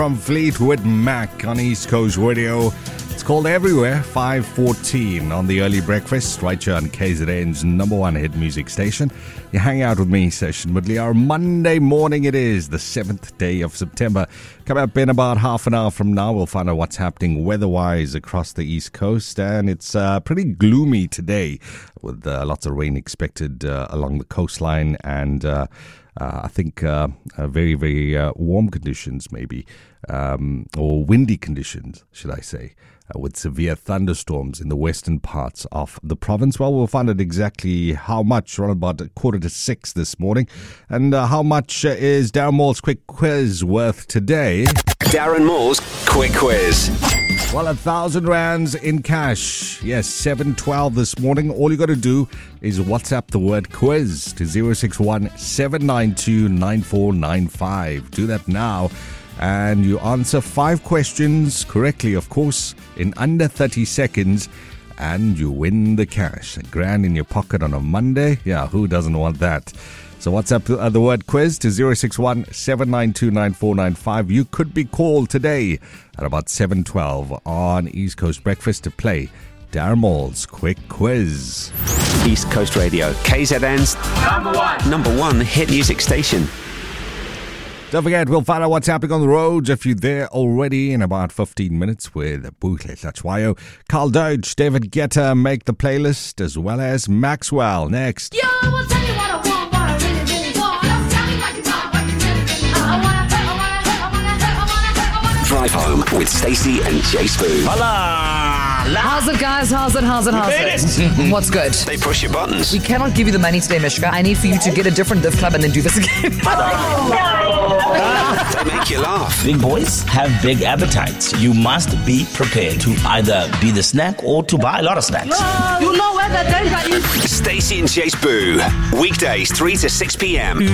From Fleetwood Mac on East Coast Radio. It's called Everywhere, 5:14 on the early breakfast, right here on KZN's number one hit music station. You hang out with me, Session Woodley. Our Monday morning it is, the 7th day of September. Coming up in about half an hour from now, we'll find out what's happening weather-wise across the East Coast. And it's pretty gloomy today with lots of rain expected along the coastline and I think very, very warm conditions maybe, or windy conditions, should I say, with severe thunderstorms in the western parts of the province. Well, we'll find out exactly how much, around about 5:45 this morning. And how much is Darren Moore's quick quiz worth today? Darren Moore's quick quiz. Well, 1,000 rands in cash. Yes, 7:12 this morning. All you got to do is WhatsApp the word quiz to 061 792 9495. Do that now. And you answer 5 questions correctly, of course, in under 30 seconds. And you win the cash. $1,000 in your pocket on a Monday. Yeah, who doesn't want that? So WhatsApp the word quiz to 061 792 9495. You could be called today at about 7:12 on East Coast Breakfast to play Darren Moore's quick quiz. East Coast Radio, KZN's number one hit music station. Don't forget, we'll find out what's happening on the roads if you're there already in about 15 minutes with Buhle Hlachwayo, Carl Deutsch, David Guetta make the playlist, as well as Maxwell next. Yo, I'll tell you what I want, what I really, really want. Don't tell me what you want, what you really, really want. I wanna. Drive home with Stacey and Jay Spoo. How's it, guys? How's it? What's good? They push your buttons. We cannot give you the money today, Mishka. I need for you to get a different div club and then do this again. They make you laugh. Big boys have big appetites. You must be prepared to either be the snack or to buy a lot of snacks. You know where the danger is. Stacey and Jay Spoo. Weekdays 3 to 6 p.m.